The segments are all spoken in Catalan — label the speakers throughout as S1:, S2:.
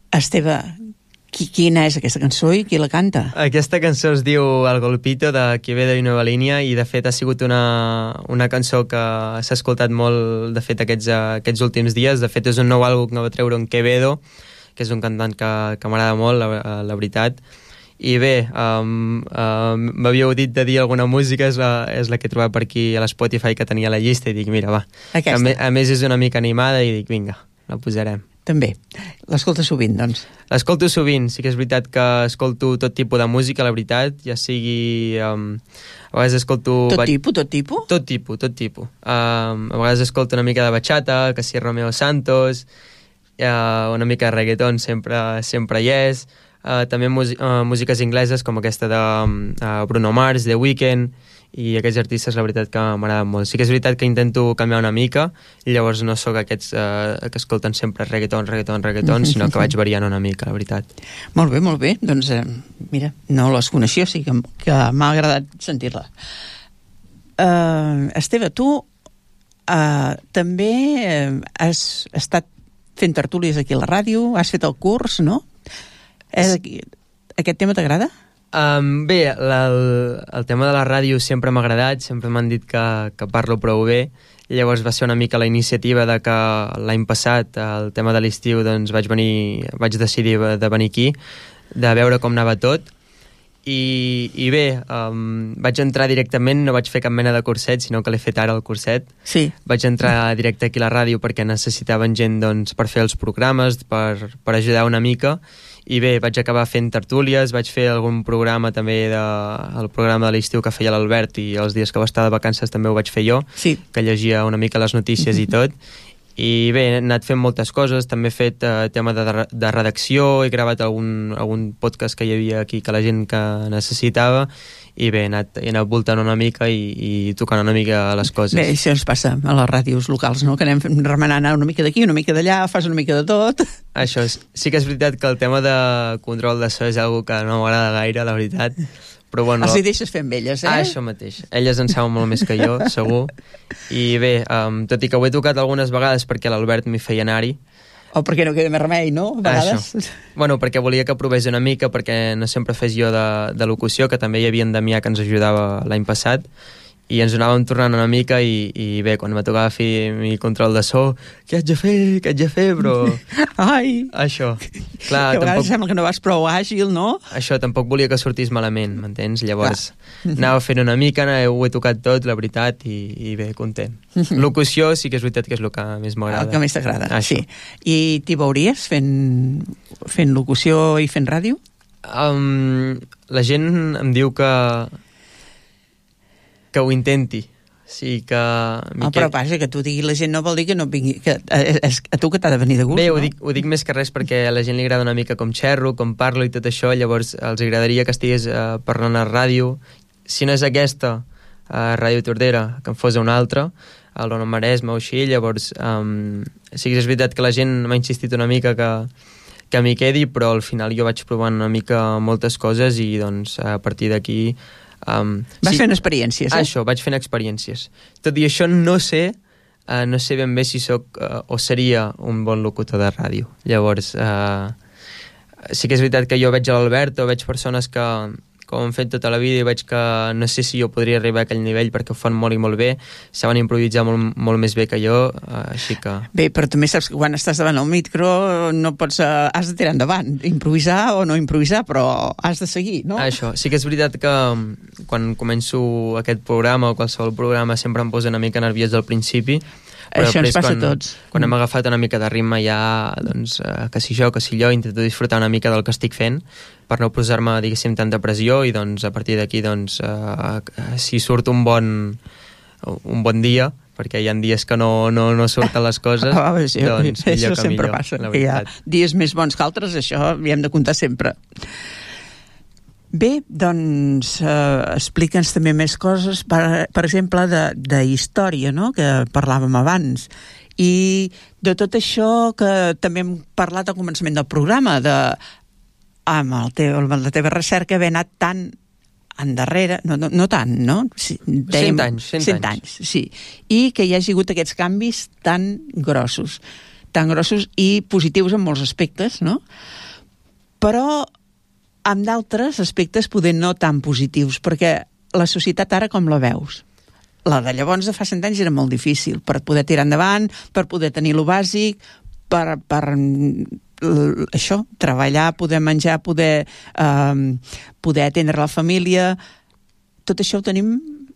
S1: Esteve, quina és aquesta cançó i qui la canta?
S2: Aquesta cançó es diu El Golpito, de Quevedo i Nueva Línea, i de fet ha sigut una cançó que s'ha escoltat molt, de fet, aquests últims dies. De fet, és un nou àlbum que va treure en Quevedo, que és un cantant que m'agrada molt, la veritat. I bé, m'havíeu dit de dir alguna música, és la que he trobat per aquí a l'Spotify, que tenia a la llista, i dic, mira, va. A més és una mica animada, i dic, vinga, la posarem.
S1: També. L'escolta sovint, doncs?
S2: L'escolto sovint. Sí que és veritat que escolto tot tipus de música, la veritat, ja sigui... a vegades escolto...
S1: Tot tipus?
S2: Tot tipus. A vegades escolto una mica de bachata, que si Romeo Santos, una mica de reggaeton sempre hi és. També músiques ingleses, com aquesta de Bruno Mars, The Weeknd, i aquests artistes, la veritat, que m'agraden molt. Sí que és veritat que intento canviar una mica, i llavors no sóc aquests que escolten sempre reggaeton, sinó que vaig variant una mica, la veritat.
S1: Molt bé. Doncs, mira, no les coneixia, sí que m'ha agradat sentir-la. Esteve, tu també has estat fent tertúlies aquí a la ràdio, has fet el curs, no? Aquest tema t'agrada?
S2: Bé, el tema de la ràdio sempre m'ha agradat, sempre m'han dit que parlo prou bé. Llavors va ser una mica la iniciativa de que l'any passat, el tema de l'estiu, doncs vaig decidir de venir aquí, de veure com anava tot. I bé, vaig entrar directament, no vaig fer cap mena de curset, sinó que l'he fet ara el curset.
S1: Sí.
S2: Vaig entrar directe aquí a la ràdio perquè necessitaven gent, doncs, per fer els programes, per ajudar una mica. I bé, vaig acabar fent tertúlies, vaig fer algun programa també, el programa de l'estiu que feia l'Albert, i els dies que va estar de vacances també ho vaig fer jo,
S1: sí,
S2: que llegia una mica les notícies i tot. I bé, he anat fent moltes coses, també he fet tema de redacció, he gravat algun podcast que hi havia aquí que la gent que necessitava, i bé, he anat voltant una mica i tocant una mica les coses.
S1: Bé, això ens passa a les ràdios locals, no? Que anem remenant una mica d'aquí, una mica d'allà, fas una mica de tot.
S2: Això, sí que és veritat que el tema de control de so és una que no m'agrada gaire, la veritat. Però bueno,
S1: els hi deixes fer amb elles, eh?
S2: Això mateix. Elles en saben molt més que jo, segur. I bé, tot i que ho he tocat algunes vegades perquè l'Albert m'hi feia anar-hi.
S1: O perquè no queda més remei, no? A vegades.
S2: Això. Bueno, perquè volia que provés una mica, perquè no sempre fes jo de locució, que també hi havia en Damià que ens ajudava l'any passat, i ens anàvem tornant una mica, i bé, quan me tocava fer mi control de so, què haig de fer, però...
S1: Ai!
S2: Això. Clar,
S1: que a vegades sembla que no vas prou àgil, no?
S2: Això, tampoc volia que sortís malament, m'entens? Llavors, anava fent una mica, ho he tocat tot, la veritat, i bé, content. Locució sí que és veritat que és el que més m'agrada.
S1: El que més t'agrada, sí. I t'hi veuries fent locució i fent ràdio?
S2: La gent em diu que ho intenti. Sí, que...
S1: però vaja, que t'ho digui la gent no vol dir que no vingui... És a tu que t'ha de venir de gust,
S2: bé,
S1: no?
S2: Ho dic més que res perquè a la gent li agrada una mica com xerro, com parlo i tot això, llavors els agradaria que estigués parlant a ràdio. Si no és aquesta, a Ràdio Tordera, que en fos una altra, a l'Ona Maresme o així, llavors sí que és veritat que la gent m'ha insistit una mica que m'hi quedi, però al final jo vaig provant una mica moltes coses i doncs a partir d'aquí...
S1: Vas fent experiències, eh?
S2: Això, vaig fent experiències. Tot i això no sé ben bé si soc o seria un bon locutor de ràdio. Llavors, sí que és veritat que jo veig a l'Albert o veig persones que com han fet tota la vida i veig que no sé si jo podria arribar a aquell nivell perquè ho fan molt i molt bé, saben improvisar molt més bé que jo, així que...
S1: Bé, però també saps que quan estàs davant el micro no pots... has de tirar endavant, improvisar o no improvisar, però has de seguir, no?
S2: Això, sí que és veritat que quan començo aquest programa o qualsevol programa sempre em posa una mica nerviós al principi, però
S1: això ens passa a tots.
S2: Quan hem agafat una mica de ritme ja, doncs, que si jo, que si allò, intento disfrutar una mica del que estic fent per no posar-me, diguéssim, tanta pressió i doncs a partir d'aquí, doncs, si surt un bon dia, perquè hi ha dies que no surten les coses,
S1: sí,
S2: doncs millor que
S1: sempre
S2: millor,
S1: passa,
S2: la veritat.
S1: Hi ha dies més bons que altres, això hi hem de comptar sempre. Bé, doncs explica'ns també més coses, per exemple, de història, no?, que parlàvem abans, i de tot això que també hem parlat al començament del programa, amb la teva recerca haver anat tan endarrere, no tant, no? Sí,
S2: 100 anys.
S1: Sí, i que hi hagi hagut aquests canvis tan grossos, tan grossos i positius en molts aspectes, no? Però amb d'altres aspectes poder no tan positius, perquè la societat ara com la veus? La de llavors de fa 100 anys era molt difícil per poder tirar endavant, per poder tenir lo bàsic, per això, treballar, poder menjar, poder atendre la família. Tot això ho tenim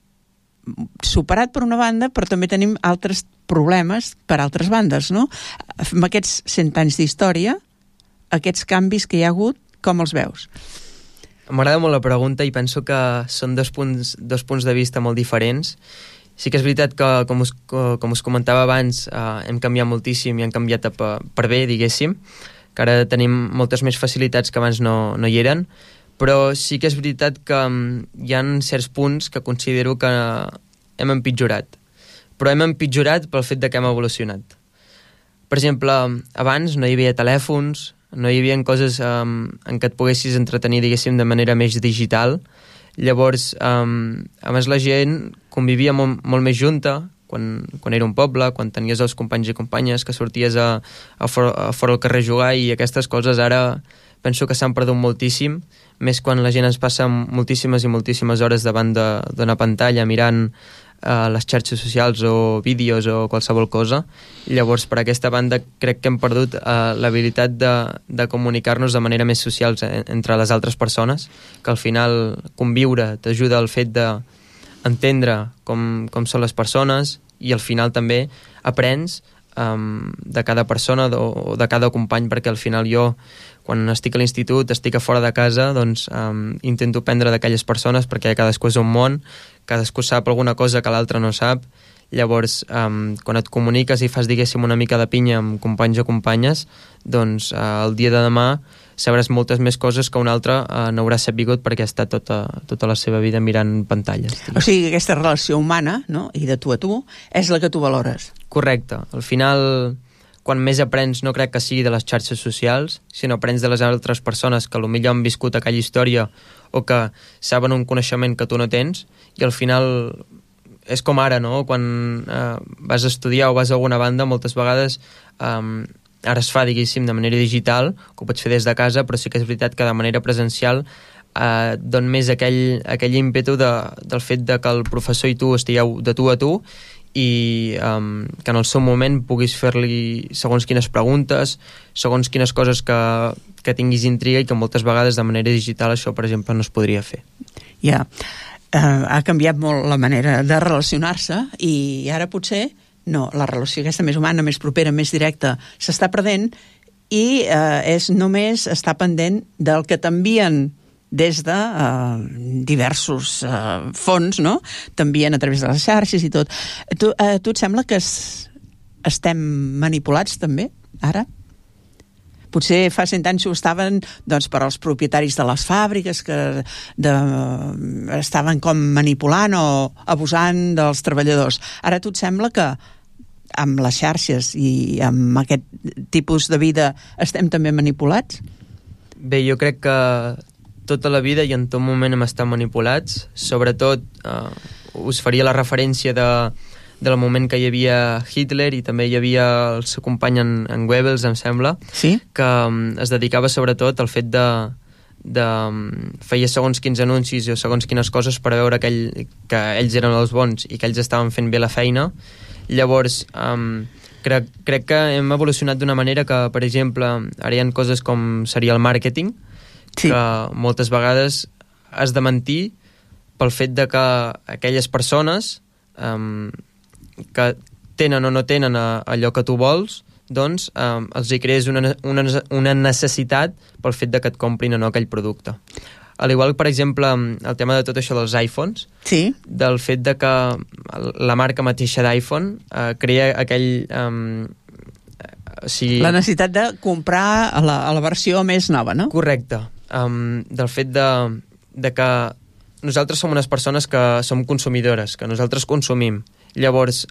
S1: superat per una banda, però també tenim altres problemes per altres bandes, no? Amb aquests 100 anys d'història, aquests canvis que hi ha hagut, com els veus?
S2: M'agrada molt la pregunta i penso que són dos punts de vista molt diferents. Sí que és veritat que, com us comentava abans, hem canviat moltíssim i hem canviat per bé, diguéssim, que ara tenim moltes més facilitats que abans no hi eren, però sí que és veritat que hi ha certs punts que considero que hem empitjorat. Però hem empitjorat pel fet de que hem evolucionat. Per exemple, abans no hi havia telèfons, no hi havia coses en què et poguessis entretenir, diguéssim, de manera més digital. Llavors, a més, la gent convivia molt més junta quan era un poble, quan tenies els companys i companyes, que sorties a fora al carrer a jugar, i aquestes coses ara penso que s'han perdut moltíssim, més quan la gent es passa moltíssimes i moltíssimes hores davant d'una pantalla mirant les xarxes socials o vídeos o qualsevol cosa. Llavors, per aquesta banda, crec que hem perdut l'habilitat de comunicar-nos de manera més social entre les altres persones, que al final conviure t'ajuda al fet d'entendre com són les persones, i al final també aprens de cada persona o de cada company, perquè al final jo, quan estic a l'institut, estic a fora de casa, doncs intento aprendre d'aquelles persones, perquè cadascú és un món, cadascú sap alguna cosa que l'altre no sap. Llavors, quan et comuniques i fas, diguéssim, una mica de pinya amb companys o companyes, doncs el dia de demà sabràs moltes més coses que un altre n'haurà sabut perquè ha estat tota la seva vida mirant pantalles.
S1: O sigui, aquesta relació humana, no?, i de tu a tu, és la que tu valores.
S2: Correcte. Al final, quan més aprens, no crec que sigui de les xarxes socials, sinó aprens de les altres persones que potser han viscut aquella història o que saben un coneixement que tu no tens, i al final és com ara, no?, quan vas a estudiar o vas a alguna banda, moltes vegades ara es fa, diguéssim, de manera digital, que ho pots fer des de casa, però sí que és veritat que de manera presencial don més aquell ímpetu del fet de que el professor i tu estigueu de tu a tu, i que en el seu moment puguis fer-li segons quines preguntes, segons quines coses que tinguis intriga, i que moltes vegades de manera digital això, per exemple, no es podria fer.
S1: Ja, ha canviat molt la manera de relacionar-se, i ara potser no, la relació aquesta més humana, més propera, més directa, s'està perdent, i és només estar pendent del que t'envien des de diversos fons, no? T'envien a través de les xarxes i tot. Tu et sembla que estem manipulats també, ara? Potser fa 100 anys ho estaven, doncs, per als propietaris de les fàbriques que estaven com manipulant o abusant dels treballadors. Ara tu et sembla que amb les xarxes i amb aquest tipus de vida estem també manipulats?
S2: Bé, jo crec que tota la vida i en tot moment hem estat manipulats. Sobretot us faria la referència del moment que hi havia Hitler, i també hi havia el seu company en Goebbels, em sembla,
S1: sí?
S2: Que es dedicava sobretot al fet de feia segons quins anuncis o segons quines coses per veure que ells eren els bons i que ells estaven fent bé la feina. Llavors, crec que hem evolucionat d'una manera que, per exemple, ara hi ha coses com seria el màrqueting, sí, que moltes vegades has de mentir pel fet de que aquelles persones que tenen o no tenen allò que tu vols, doncs els hi crees una necessitat pel fet de que et comprin o no aquell producte. Al igual, per exemple, el tema de tot això dels iPhones,
S1: sí,
S2: del fet de que la marca mateixa d'iPhone crea aquell...
S1: la necessitat de comprar a la versió més nova, no?
S2: Correcte. Del fet de que nosaltres som unes persones que som consumidores, que nosaltres consumim. Llavors,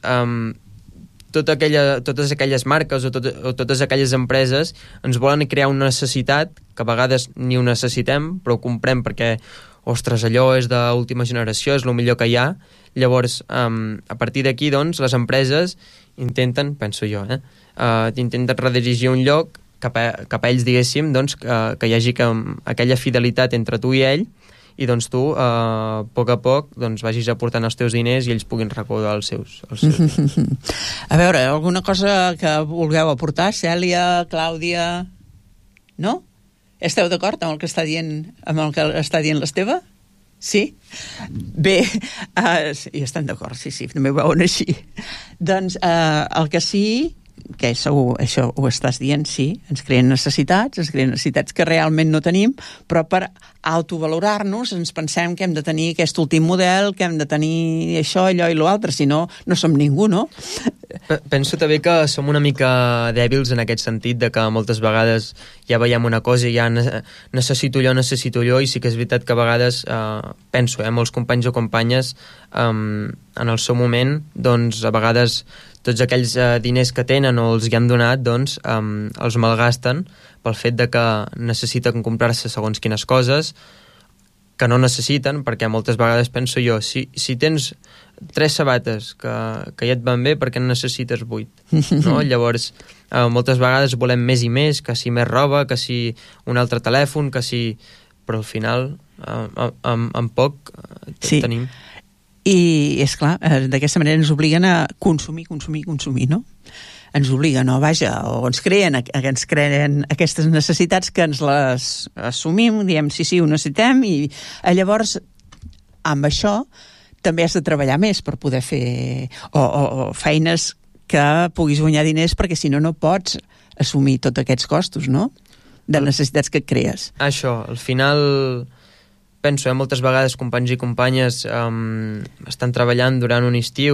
S2: totes aquelles marques o totes aquelles empreses ens volen crear una necessitat que a vegades ni ho necessitem, però ho comprem perquè, ostres, allò és d'última generació, és el millor que hi ha. Llavors, a partir d'aquí, doncs, les empreses intenten, penso jo, intenten redirigir un lloc cap a ells, diguéssim, doncs, que hi hagi aquella fidelitat entre tu i ell, i doncs tu, a poc, doncs, vagis aportant els teus diners i ells puguin recaudar els seus.
S1: A veure, alguna cosa que vulgueu aportar? Cèlia, Clàudia... No? Esteu d'acord amb el que està dient l'Esteve? Sí? Bé, i estan d'acord, sí, també ho veuen així. Doncs el que sí, que segur, això ho estàs dient, sí, ens creen necessitats que realment no tenim, però per autovalorar-nos ens pensem que hem de tenir aquest últim model, que hem de tenir això, allò i l'altre, si no, no som ningú, no?
S2: Penso també que som una mica dèbils en aquest sentit, de que moltes vegades ja veiem una cosa i ja necessito allò, i sí que és veritat que a vegades penso, molts companys o companyes en el seu moment, doncs a vegades tots aquells diners que tenen o els hi han donat, doncs els malgasten pel fet de que necessiten comprar-se segons quines coses que no necessiten, perquè moltes vegades penso jo, si tens 3 sabates que ja et van bé, perquè en necessites 8, no? Llavors, moltes vegades volem més i més, que si més roba, que si un altre telèfon, que si... Però al final, amb poc, tenim...
S1: I, és clar, d'aquesta manera ens obliguen a consumir, no? Ens obliguen, o ens creen aquestes necessitats que ens les assumim, diem sí, ho necessitem, i llavors, amb això, també has de treballar més per poder fer o feines que puguis guanyar diners, perquè si no, no pots assumir tots aquests costos, no? De necessitats que et crees.
S2: Això, al final... Penso, moltes vegades companys i companyes estan treballant durant un estiu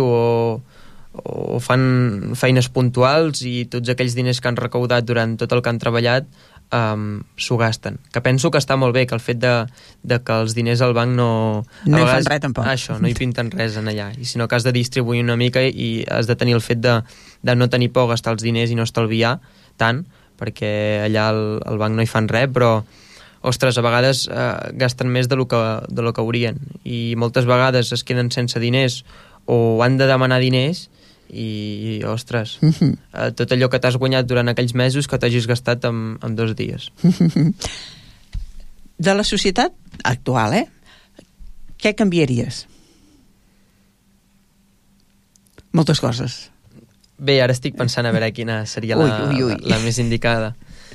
S2: o fan feines puntuals i tots aquells diners que han recaudat durant tot el que han treballat s'ho gasten. Que penso que està molt bé, que el fet de que els diners al banc no
S1: hi fan res tampoc.
S2: Això, no hi pinten res en allà. I sinó que has de distribuir una mica i has de tenir el fet de no tenir por gastar els diners i no estalviar tant, perquè allà al banc no hi fan res, però ostres, a vegades gasten més de lo que haurien, i moltes vegades es queden sense diners o han de demanar diners i ostres, tot allò que t'has guanyat durant aquells mesos que t'hagis gastat en 2 dies.
S1: De la societat actual, què canviaries? Moltes coses.
S2: Bé, ara estic pensant a veure quina seria la més indicada.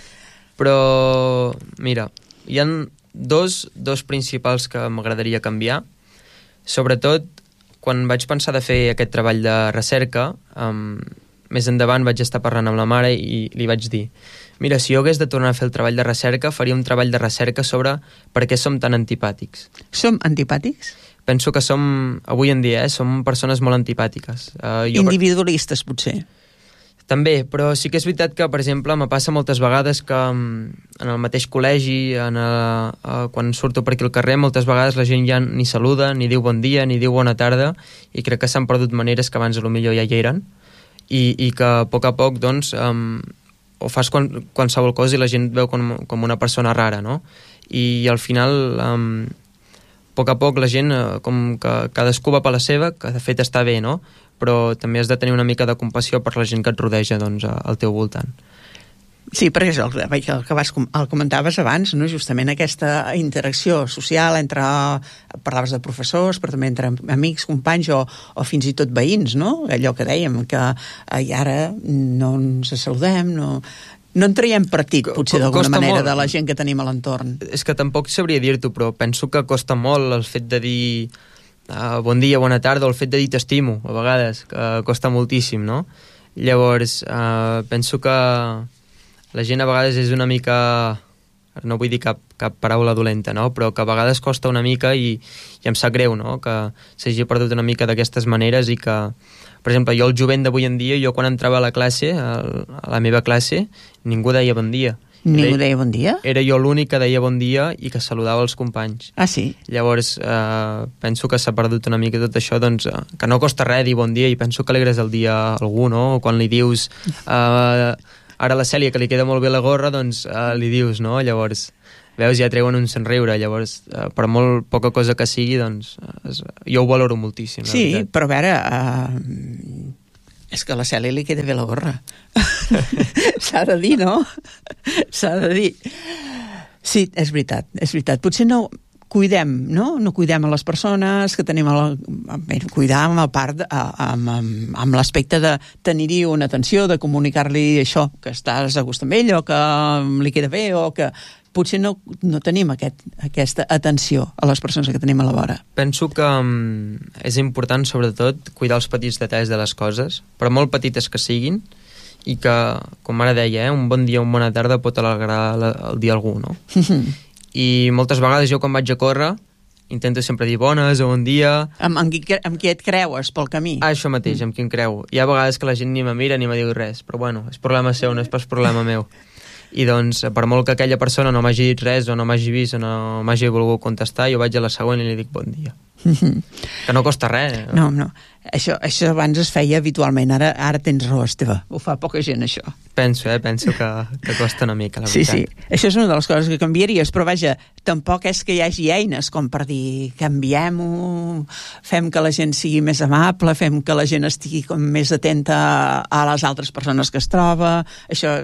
S2: Però, mira, hi ha dos principals que m'agradaria canviar. Sobretot, quan vaig pensar de fer aquest treball de recerca, més endavant vaig estar parlant amb la mare i li vaig dir: mira, si jo hagués de tornar a fer el treball de recerca, faria un treball de recerca sobre per què som tan antipàtics.
S1: Som antipàtics?
S2: Penso que som, avui en dia, som persones molt antipàtiques.
S1: Individualistes, potser?
S2: També, però sí que és veritat que, per exemple, me passa moltes vegades que en el mateix col·legi, quan surto per aquí al carrer, moltes vegades la gent ja ni saluda, ni diu bon dia, ni diu bona tarda, i crec que s'han perdut maneres que abans potser ja hi eren, i que a poc, doncs, o fas qualsevol cosa i la gent et veu com una persona rara, no? I al final, a poc la gent, com que cadascú va per la seva, que de fet està bé, no? Però també has de tenir una mica de compassió per la gent que et rodeja, doncs, al teu voltant.
S1: Sí, perquè és el que el comentaves abans, no? Justament aquesta interacció social entre, parlaves de professors, però també entre amics, companys o fins i tot veïns, no? Allò que dèiem, que ara no ens saludem, no en traiem partit, potser d'alguna manera, molt de la gent que tenim a l'entorn.
S2: És que tampoc sabria dir-t'ho, però penso que costa molt el fet de dir bon dia, bona tarda, o el fet de dir t'estimo, a vegades, que costa moltíssim, no? Llavors, penso que la gent a vegades és una mica, no vull dir cap paraula dolenta, no? Però que a vegades costa una mica i em sap greu, no? Que s'hagi perdut una mica d'aquestes maneres i que, per exemple, jo el jovent d'avui en dia, jo quan entrava a la classe, a la meva classe, ningú deia bon dia.
S1: Ningú deia bon dia?
S2: Era jo l'únic que deia bon dia i que saludava els companys.
S1: Ah, sí?
S2: Llavors, penso que s'ha perdut una mica tot això, doncs, que no costa res dir bon dia, i penso que alegres el dia a algú, no? Quan li dius... ara la Cèlia, que li queda molt bé la gorra, doncs li dius, no? Llavors, veus, ja treuen un somriure, llavors, per molt poca cosa que sigui, doncs, jo ho valoro moltíssim.
S1: Sí, però a veure, és que a la Cèlia li queda bé la gorra. S'ha de dir, no? S'ha de dir. Sí, és veritat, és veritat. Potser no cuidem, no? No cuidem a les persones que tenim cuidar amb el part amb l'aspecte de tenir-hi una atenció, de comunicar-li això, que estàs a gust amb ell o que li queda bé o que potser no tenim aquesta atenció a les persones que tenim a la vora.
S2: Penso que és important, sobretot, cuidar els petits detalls de les coses, per molt petites que siguin, i que, com ara deia, un bon dia o una bona tarda pot alegrar el dia a algú, no? I moltes vegades jo quan vaig a córrer intento sempre dir bones o bon dia.
S1: Amb qui et creues pel camí?
S2: Això mateix, amb qui em creu. Hi ha vegades que la gent ni me mira ni me diu res, però bueno, és problema seu, no és pas problema meu. I doncs, per molt que aquella persona no m'hagi dit res o no m'hagi vist o no m'hagi volgut contestar, jo vaig a la següent i li dic bon dia. Que no costa res.
S1: No. Això abans es feia habitualment, ara tens raó, Esteve. Ho fa poca gent, això.
S2: Penso que costa una mica, la veritat.
S1: Sí. Això és una de les coses que canviaries, però vaja, tampoc és que hi hagi eines com per dir canviem-ho, fem que la gent sigui més amable, fem que la gent estigui com més atenta a les altres persones que es troba. Això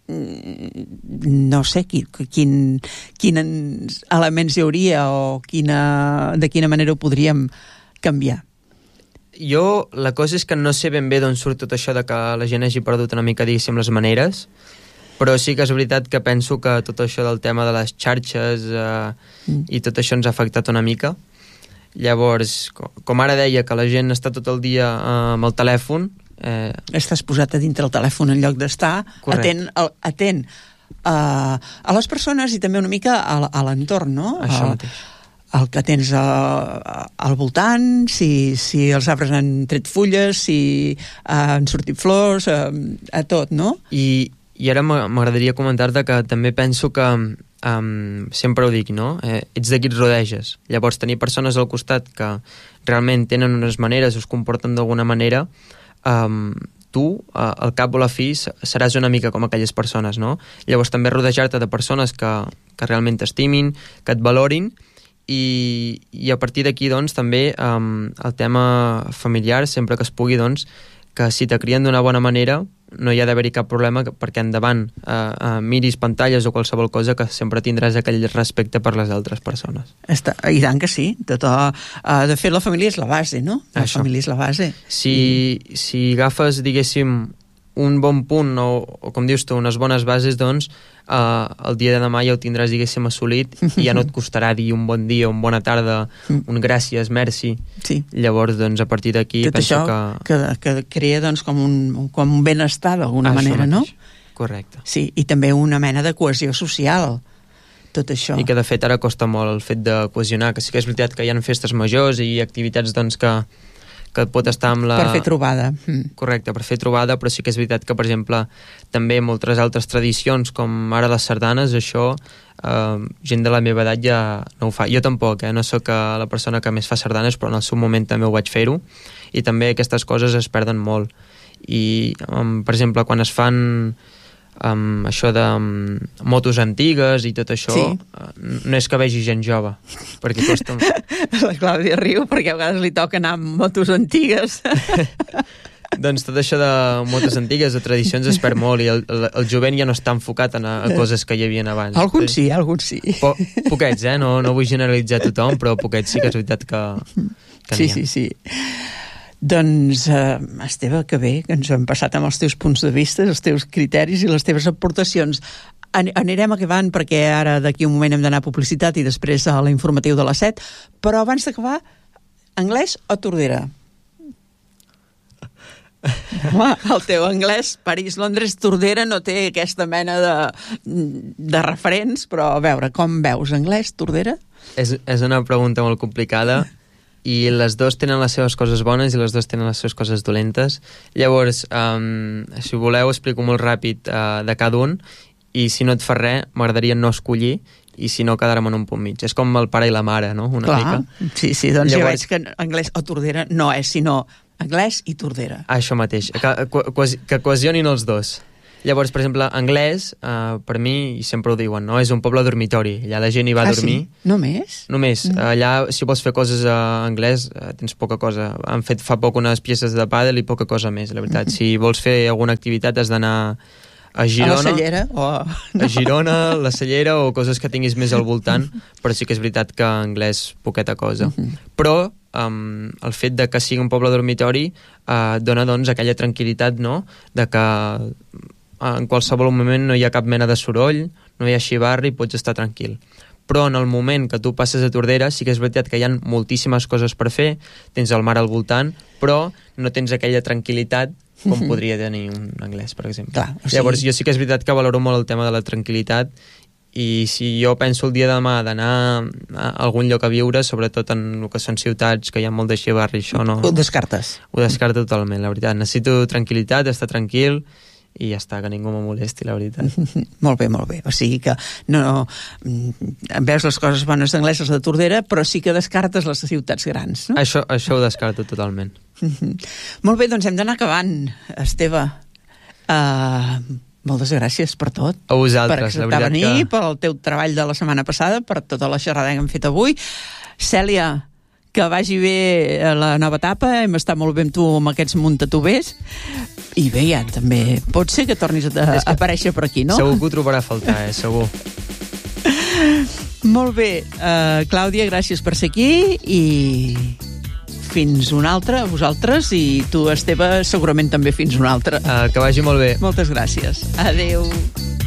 S1: no sé quins elements hi hauria o de quina manera ho podríem canviar.
S2: Jo, la cosa és que no sé ben bé d'on surt tot això de que la gent hagi perdut una mica, diguéssim, les maneres, però sí que és veritat que penso que tot això del tema de les xarxes i tot això ens ha afectat una mica. Llavors, com ara deia, que la gent està tot el dia amb el telèfon,
S1: estàs posat a dintre el telèfon en lloc d'estar atent a les persones i també una mica a l'entorn, no?
S2: Això mateix.
S1: El que tens al voltant, si els arbres han tret fulles, si han sortit flors, a tot, no?
S2: I ara m'agradaria comentar-te que també penso que sempre ho dic, no? Ets de qui et rodeges. Llavors, tenir persones al costat que realment tenen unes maneres o es comporten d'alguna manera, tu, al cap o la fi, seràs una mica com aquelles persones, no? Llavors també rodejar-te de persones que realment t'estimin, que et valorin, i a partir d'aquí, doncs, també el tema familiar, sempre que es pugui, doncs, que si te crien d'una bona manera no hi ha d'haver-hi cap problema perquè endavant miris pantalles o qualsevol cosa que sempre tindràs aquell respecte per les altres persones.
S1: I tant que sí. De fet, la família és la base, no? La família és la base.
S2: Si agafes, diguéssim, un bon punt o com dius tu, unes bones bases, doncs el dia de demà ja ho tindràs, diguéssim, assolit i ja no et costarà dir un bon dia, una bona tarda, un gràcies, merci.
S1: Sí.
S2: Llavors, doncs, a partir d'aquí
S1: tot
S2: penso
S1: que crea, doncs, com un benestar d'alguna manera, no?
S2: Correcte.
S1: Sí, i també una mena de cohesió social, tot això.
S2: I que, de fet, ara costa molt el fet de cohesionar, que sí que és veritat que hi ha festes majors i activitats, doncs, que pot estar amb la...
S1: Per fer trobada.
S2: Correcte, per fer trobada, però sí que és veritat que, per exemple, també moltes altres tradicions, com ara les sardanes, això, gent de la meva edat ja no ho fa. Jo tampoc, no sóc la persona que més fa sardanes, però en el seu moment també ho vaig fer-ho, i també aquestes coses es perden molt. I, per exemple, quan es fan això de motos antigues i tot això, sí. No és que vegi gent jove, perquè costa...
S1: La Clàudia riu perquè a vegades li toca anar amb motos antigues.
S2: Doncs tot això de motos antigues o tradicions es perd molt i el jovent ja no està enfocat a coses que hi havia abans.
S1: Alguns sí.
S2: Poquets, no vull generalitzar tothom, però poquets sí que és veritat que
S1: sí. Doncs, Esteve, que bé que ens hem passat amb els teus punts de vista, els teus criteris i les teves aportacions. Anirem acabant perquè ara d'aquí un moment hem d'anar a publicitat i després a l'informatiu de les 7, però abans d'acabar, anglès o Tordera? Home, el teu anglès, París, Londres, Tordera no té aquesta mena de referents, però a veure, com veus, anglès, Tordera?
S2: És una pregunta molt complicada i les dues tenen les seves coses bones i les dues tenen les seves coses dolentes. Llavors, si voleu, explico molt ràpid de cada un i si no et fa res, m'agradaria no escollir i si no, quedar-me en un punt mig. És com el pare i la mare, no? Una mica.
S1: Sí, doncs llavors... ja veig que anglès o Tordera no és, sinó anglès i Tordera.
S2: Això mateix, que cohesionin els dos. Llavors, per exemple, anglès, per mi, i sempre ho diuen, no? És un poble dormitori. Allà la gent hi va a dormir.
S1: Sí? Només?
S2: Només. Allà, si vols fer coses en anglès, tens poca cosa. Han fet fa poc unes peces de pàdel i poca cosa més, la veritat. Si vols fer alguna activitat has d'anar a Girona,
S1: a la Cellera
S2: a Girona, la Cellera o coses que tinguis més al voltant, però sí que és veritat que anglès poqueta cosa. Però el fet de que sigui un poble dormitori dona doncs aquella tranquil·litat, no?, de que en qualsevol moment no hi ha cap mena de soroll, no hi ha xivarri, pots estar tranquil. Però en el moment que tu passes a Tordera sí que és veritat que hi ha moltíssimes coses per fer, tens el mar al voltant, però no tens aquella tranquil·litat com podria tenir un anglès, per exemple.
S1: Clar, o sigui...
S2: Llavors, jo sí que és veritat que valoro molt el tema de la tranquil·litat, i si jo penso el dia de demà d'anar a algun lloc a viure, sobretot en el que són ciutats que hi ha molt de xivarri, això no...
S1: Ho descartes?
S2: Ho descarto totalment, la veritat. Necessito tranquil·litat, estar tranquil, i ja està, que ningú me molesti, la veritat.
S1: Molt bé, molt bé. O sigui que no veus les coses bones d'anglès de Tordera, però sí que descartes les ciutats grans, no?
S2: Això ho descarto totalment.
S1: Molt bé, doncs hem d'anar acabant, Esteve. Moltes gràcies per tot.
S2: A vosaltres,
S1: per acceptar venir, pel teu treball de la setmana passada, per tota la xerrada que hem fet avui. Cèlia, que vagi bé a la nova etapa, hem estat molt bé amb tu amb aquests muntatubers, i bé, ja també pot ser que tornis a aparèixer per aquí, no?
S2: Segur que ho trobarà a faltar, segur.
S1: Molt bé, Clàudia, gràcies per ser aquí, i fins una altra, a vosaltres, i tu, Esteve, segurament també fins una altra.
S2: Que vagi molt bé.
S1: Moltes gràcies. Adéu.